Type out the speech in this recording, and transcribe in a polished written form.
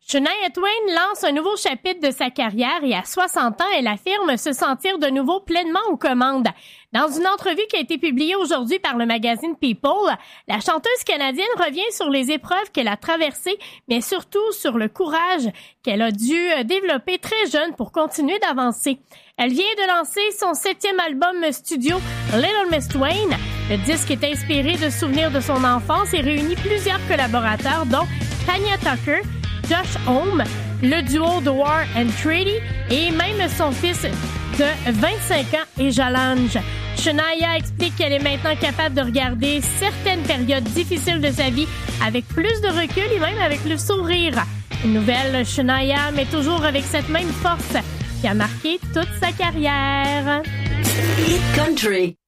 Shania Twain lance un nouveau chapitre de sa carrière et à 60 ans, elle affirme se sentir de nouveau pleinement aux commandes. Dans une entrevue qui a été publiée aujourd'hui par le magazine People, la chanteuse canadienne revient sur les épreuves qu'elle a traversées, mais surtout sur le courage qu'elle a dû développer très jeune pour continuer d'avancer. Elle vient de lancer son 7e album studio, Little Miss Twain. Le disque est inspiré de souvenirs de son enfance et réunit plusieurs collaborateurs, dont Tanya Tucker, Josh Homme, le duo The War and Treaty et même son fils de 25 ans et Jalange. Shania explique qu'elle est maintenant capable de regarder certaines périodes difficiles de sa vie avec plus de recul et même avec le sourire. Une nouvelle Shania, mais toujours avec cette même force qui a marqué toute sa carrière. Hit Country.